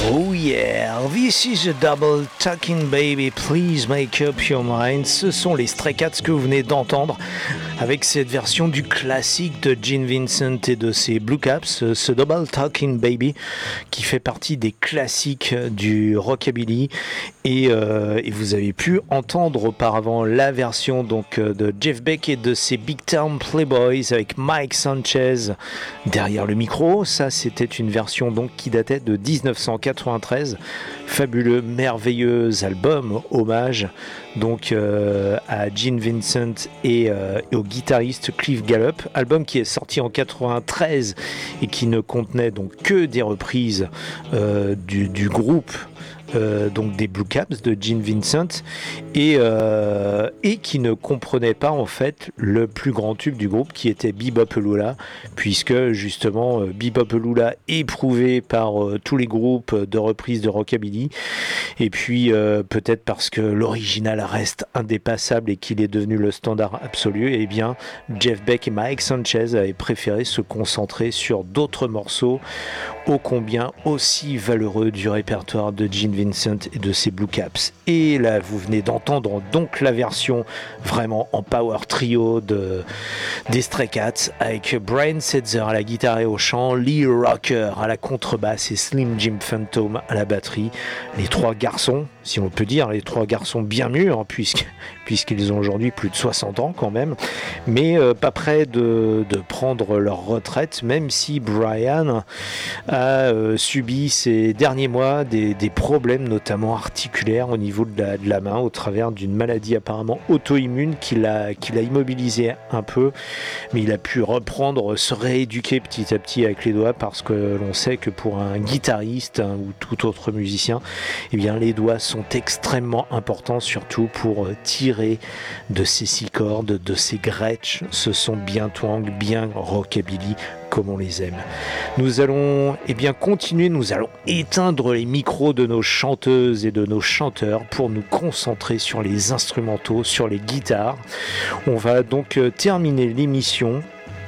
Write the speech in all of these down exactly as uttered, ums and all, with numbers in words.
Oh yeah, this is a double talking baby, please make up your mind. Ce sont les Stray Cats que vous venez d'entendre avec cette version du classique de Gene Vincent et de ses Blue Caps, ce double talking baby qui fait partie des classiques du rockabilly. Et, euh, et vous avez pu entendre auparavant la version donc de Jeff Beck et de ses Big Town Playboys avec Mike Sanchez derrière le micro. Ça, c'était une version donc qui datait de dix-neuf cent quatre-vingt-treize. Fabuleux, merveilleux album, hommage donc euh, à Gene Vincent et, euh, et au guitariste Cliff Gallup. Album qui est sorti en quatre-vingt-treize et qui ne contenait donc que des reprises euh, du, du groupe. Euh, donc des Blue Caps de Gene Vincent et, euh, et qui ne comprenait pas en fait le plus grand tube du groupe qui était Bebop Lula, puisque justement euh, Bebop Lula éprouvé par euh, tous les groupes de reprises de rockabilly, et puis euh, peut-être parce que l'original reste indépassable et qu'il est devenu le standard absolu, et bien Jeff Beck et Mike Sanchez avaient préféré se concentrer sur d'autres morceaux ô combien aussi valeureux du répertoire de Gene Vincent et de ses Blue Caps. Et là, vous venez d'entendre donc la version vraiment en power trio de, des Stray Cats avec Brian Setzer à la guitare et au chant, Lee Rocker à la contrebasse et Slim Jim Phantom à la batterie. Les trois garçons, si on peut dire, les trois garçons bien mûrs, puisque, puisqu'ils ont aujourd'hui plus de soixante ans quand même, mais euh, pas près de, de prendre leur retraite, même si Brian a euh, subi ces derniers mois des, des problèmes notamment articulaires au niveau de la, de la main au travers d'une maladie apparemment auto-immune qui l'a, qui l'a immobilisé un peu, mais il a pu reprendre, se rééduquer petit à petit avec les doigts, parce que l'on sait que pour un guitariste hein, ou tout autre musicien, eh bien, les doigts sont extrêmement importants, surtout pour tirer de ces six cordes, de ces gretsch. Ce sont bien twang, bien rockabilly comme on les aime. Nous allons eh bien continuer, nous allons éteindre les micros de nos chanteuses et de nos chanteurs pour nous concentrer sur les instrumentaux, sur les guitares. On va donc euh, terminer l'émission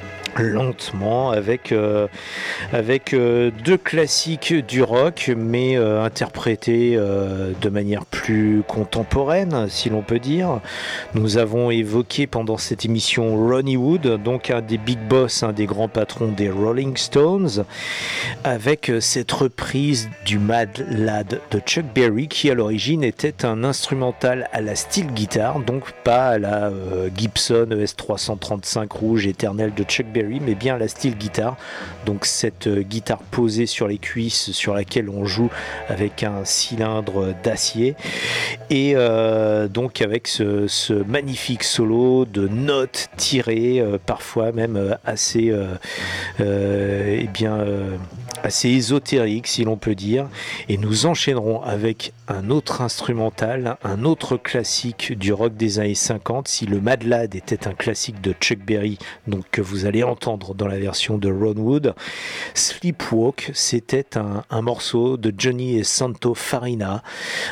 lentement avec euh, avec euh, deux classiques du rock, mais euh, interprétés euh, de manière plus contemporaine, si l'on peut dire. Nous avons évoqué pendant cette émission Ronnie Wood, donc un des big boss, un des grands patrons des Rolling Stones, avec cette reprise du Mad Lad de Chuck Berry, qui à l'origine était un instrumental à la steel guitar, donc pas à la euh, Gibson E S trois cent trente-cinq rouge éternelle de Chuck Berry, mais bien la steel guitar, donc cette euh, guitare posée sur les cuisses sur laquelle on joue avec un cylindre d'acier, et euh, donc avec ce, ce magnifique solo de notes tirées, euh, parfois même euh, assez euh, euh, eh bien euh, assez ésotérique si l'on peut dire. Et nous enchaînerons avec un autre instrumental, un autre classique du rock des années cinquante. Si le Mad Lad était un classique de Chuck Berry, donc que vous allez entendre dans la version de Ron Wood, Sleepwalk, c'était un, un morceau de Johnny et Santo Farina,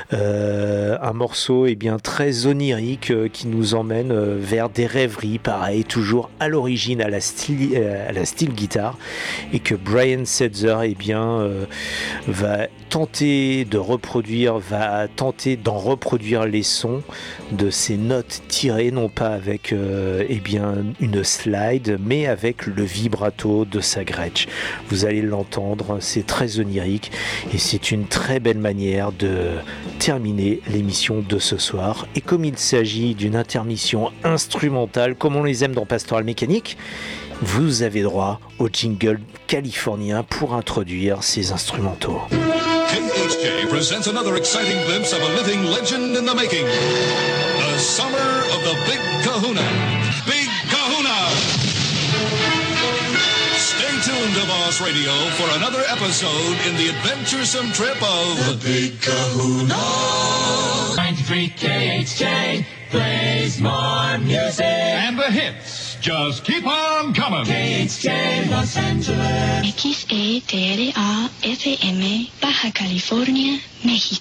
euh, un morceau eh bien, très onirique euh, qui nous emmène euh, vers des rêveries, pareil, toujours à l'origine à la steel, euh, à la steel guitar, et que Brian Setzer eh bien, euh, va tenter de reproduire, va tenter d'en reproduire les sons de ces notes tirées, non pas avec euh, eh bien, une slide, mais avec le vibrato de sa gretsch. Vous allez l'entendre, c'est très onirique et c'est une très belle manière de terminer l'émission de ce soir. Et comme il s'agit d'une intermission instrumentale, comme on les aime dans Pastoral Mécanique, vous avez droit au jingle californien pour introduire ces instrumentaux. K H J presents another exciting glimpse of a living legend in the making. The summer of the Big Kahuna. Big Kahuna! Stay tuned to Boss Radio for another episode in the adventuresome trip of the Big Kahuna. ninety-three K H J plays more music. And the hits just keep on coming. K H J Los Angeles. X E T L A F M, Baja California, México.